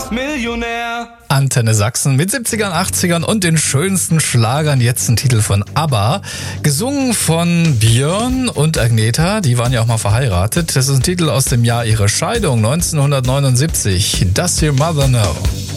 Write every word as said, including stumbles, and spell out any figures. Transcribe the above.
Millionär. Antenne Sachsen mit siebzigern, achtzigern und den schönsten Schlagern. Jetzt ein Titel von ABBA, gesungen von Björn und Agneta. Die waren ja auch mal verheiratet. Das ist ein Titel aus dem Jahr ihrer Scheidung neunzehnhundertneunundsiebzig. Does Your Mother Know?